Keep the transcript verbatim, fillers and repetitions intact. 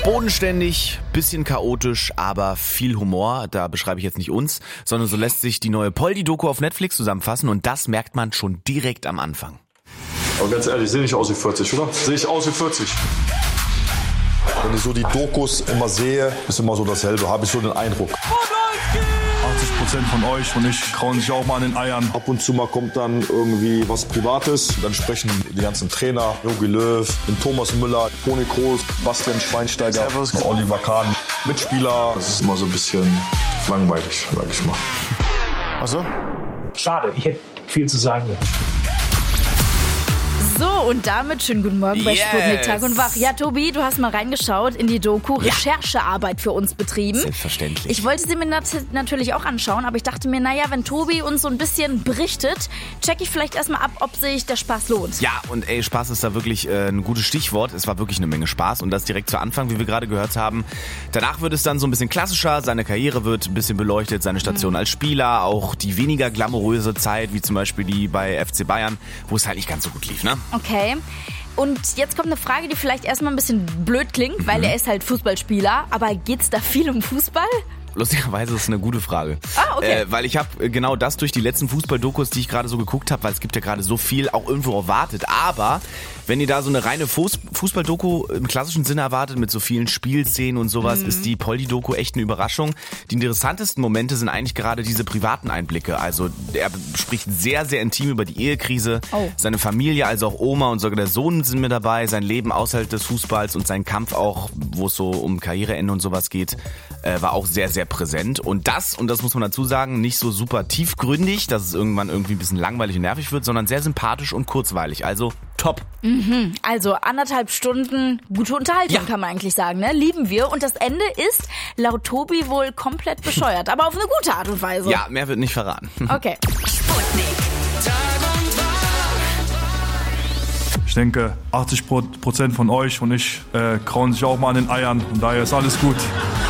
Bodenständig, bisschen chaotisch, aber viel Humor. Da beschreibe ich jetzt nicht uns, sondern so lässt sich die neue Poldi-Doku auf Netflix zusammenfassen und das merkt man schon direkt am Anfang. Aber ganz ehrlich, ich sehe nicht aus wie vierzig, oder? Sehe ich aus wie vierzig? Wenn ich so die Dokus immer sehe, ist immer so dasselbe, habe ich so den Eindruck. achtzig Prozent von euch und ich krauen sich auch mal an den Eiern. Ab und zu mal kommt dann irgendwie was Privates. Dann sprechen die ganzen Trainer, Jogi Löw, den Thomas Müller, Toni Kroos, Bastian Schweinsteiger, Oliver Kahn, Mitspieler. Das ist immer so ein bisschen langweilig, sag ich mal. Also? Schade, ich hätte viel zu sagen. So, und damit schönen guten Morgen bei Yes. Sputnik Tag und Wach. Ja, Tobi, du hast mal reingeschaut in die Doku, Ja. Recherchearbeit für uns betrieben. Selbstverständlich. Ich wollte sie mir nat- natürlich auch anschauen, aber ich dachte mir, naja, wenn Tobi uns so ein bisschen berichtet, check ich vielleicht erstmal ab, ob sich der Spaß lohnt. Ja, und ey, Spaß ist da wirklich äh, ein gutes Stichwort. Es war wirklich eine Menge Spaß und das direkt zu Anfang, wie wir gerade gehört haben. Danach wird es dann so ein bisschen klassischer, seine Karriere wird ein bisschen beleuchtet, seine Station mhm. als Spieler, auch die weniger glamouröse Zeit, wie zum Beispiel die bei F C Bayern, wo es halt nicht ganz so gut lief, ne? Okay. Und jetzt kommt eine Frage, die vielleicht erstmal ein bisschen blöd klingt, weil Mhm. er ist halt Fußballspieler, aber geht's da viel um Fußball? Lustigerweise ist es eine gute Frage. Ah, okay. Äh, weil ich habe genau das durch die letzten Fußballdokus, die ich gerade so geguckt habe, weil es gibt ja gerade so viel, auch irgendwo erwartet. Aber wenn ihr da so eine reine Fuß- Fußballdoku im klassischen Sinne erwartet, mit so vielen Spielszenen und sowas, mhm. ist die Poldi-Doku echt eine Überraschung. Die interessantesten Momente sind eigentlich gerade diese privaten Einblicke. Also er spricht sehr, sehr intim über die Ehekrise, oh. seine Familie, also auch Oma und sogar der Sohn sind mit dabei, sein Leben außerhalb des Fußballs und sein Kampf auch, wo es so um Karriereende und sowas geht, äh, war auch sehr, sehr präsent. Und das, und das muss man dazu sagen, nicht so super tiefgründig, dass es irgendwann irgendwie ein bisschen langweilig und nervig wird, sondern sehr sympathisch und kurzweilig. Also top. Mhm. Also anderthalb Stunden gute Unterhaltung, Ja. kann man eigentlich sagen, ne? Lieben wir. Und das Ende ist laut Tobi wohl komplett bescheuert, aber auf eine gute Art und Weise. Ja, mehr wird nicht verraten. Okay. Sputnik. Tag und Wach. Ich denke, achtzig Prozent von euch und ich äh, krauen sich auch mal an den Eiern und daher ist alles gut.